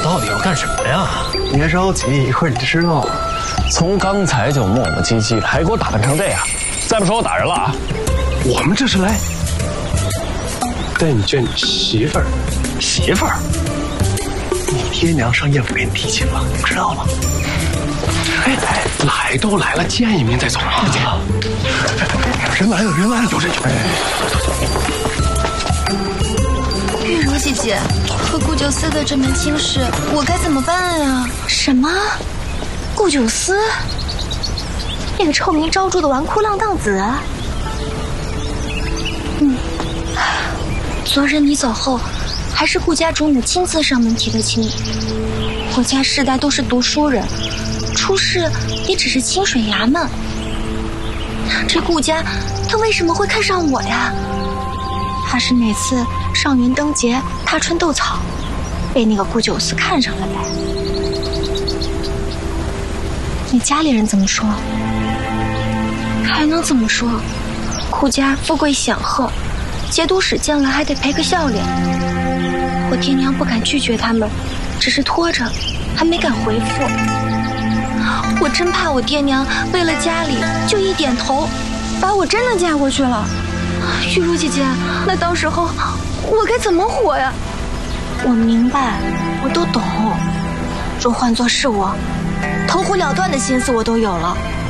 到底要干什么呀？ 别着急，一会儿你就知道了。 从刚才就磨磨唧唧的，还给我打扮成这样，再不说我打人了啊！ 我们这是来带你见你媳妇儿。 媳妇儿， 你爹娘上夜府给你提亲了，你知道吗？哎，来都来了，见一面再走嘛。人来了，人来了，有人有人。 玉茹姐姐，和顾九思的这门亲事，我该怎么办呀？ 什么？顾九思？那个臭名昭著的纨绔浪荡子？昨日你走后，还是顾家主母亲自上门提的亲。我家世代都是读书人，出仕也只是清水衙门。这顾家，他为什么会看上我呀？怕是哪次上云灯节踏春斗草，被那个顾九思看上了呗？你家里人怎么说？还能怎么说？顾家富贵显赫，节度使见了还得赔个笑脸。我爹娘不敢拒绝他们，只是拖着，还没敢回复。我真怕我爹娘为了家里就一点头，把我真的嫁过去了。玉茹姐姐，那到时候我该怎么活呀？我明白，我都懂。若换作是我，投湖了断的心思我都有了。